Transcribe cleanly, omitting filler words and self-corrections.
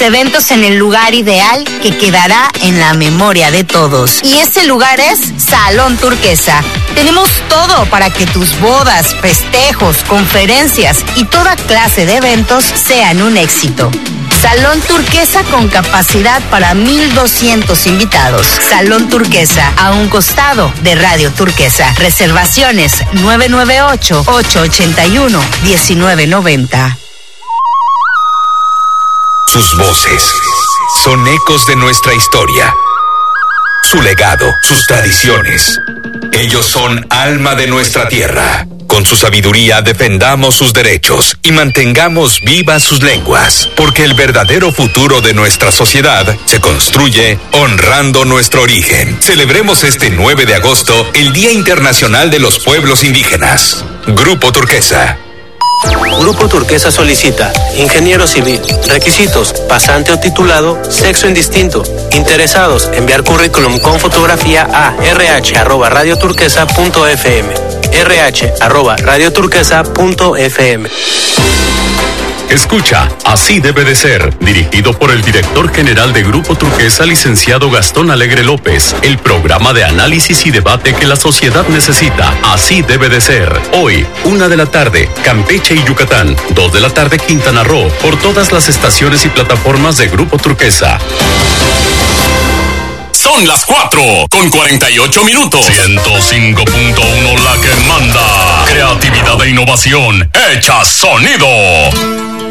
eventos en el lugar ideal que quedará en la memoria de todos. Y ese lugar es Salón Turquesa. Tenemos todo para que tus bodas, festejos, conferencias y toda clase de eventos sean un éxito. Salón Turquesa con capacidad para 1,200 invitados. Salón Turquesa, a un costado de Radio Turquesa. Reservaciones 998-881-1990. Sus voces son ecos de nuestra historia. Su legado, sus tradiciones. Ellos son alma de nuestra tierra. Con su sabiduría defendamos sus derechos y mantengamos vivas sus lenguas, porque el verdadero futuro de nuestra sociedad se construye honrando nuestro origen. Celebremos este 9 de agosto el Día Internacional de los Pueblos Indígenas. Grupo Turquesa. Grupo Turquesa solicita ingeniero civil. Requisitos: pasante o titulado, sexo indistinto. Interesados, enviar currículum con fotografía a rh@radioturquesa.fm. rh@radioturquesa.fm. Escucha, Así debe de ser, dirigido por el director general de Grupo Turquesa, licenciado Gastón Alegre López, el programa de análisis y debate que la sociedad necesita. Así debe de ser. Hoy, 1 de la tarde, Campeche y Yucatán, 2 de la tarde, Quintana Roo, por todas las estaciones y plataformas de Grupo Turquesa. Son las 4:48. 105.1 la que manda. Creatividad e innovación. Hecha sonido.